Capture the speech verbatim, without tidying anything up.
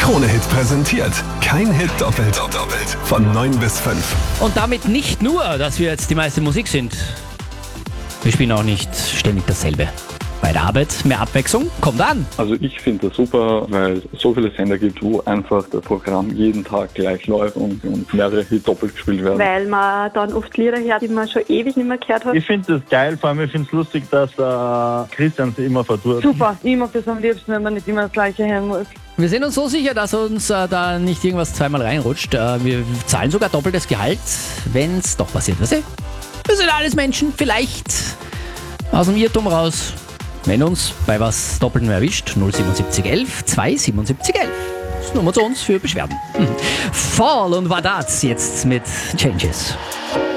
Krone-Hit präsentiert. Kein Hit doppelt. Doppelt. Von neun bis fünf. Und damit nicht nur, dass wir jetzt die meiste Musik sind. Wir spielen auch nicht ständig dasselbe. Bei der Arbeit mehr Abwechslung, kommt an. Also ich finde das super, weil es so viele Sender gibt, wo einfach das Programm jeden Tag gleich läuft und, und mehrere Hits doppelt gespielt werden. Weil man dann oft Lieder hört, die man schon ewig nicht mehr gehört hat. Ich finde das geil, vor allem ich finde es lustig, dass äh, Christian sie immer verdurrt. Super, ich mag das am liebsten, wenn man nicht immer das Gleiche hören muss. Wir sind uns so sicher, dass uns äh, da nicht irgendwas zweimal reinrutscht. Äh, wir zahlen sogar doppeltes Gehalt, wenn es doch passiert. Weißt du? Wir sind alles Menschen, vielleicht aus dem Irrtum raus. Wenn uns bei was Doppeltem erwischt, null siebenundsiebzig elf zwei siebenundsiebzig elf. Das ist Nummer zu uns für Beschwerden. Hm. Fall und Wadatz jetzt mit Changes.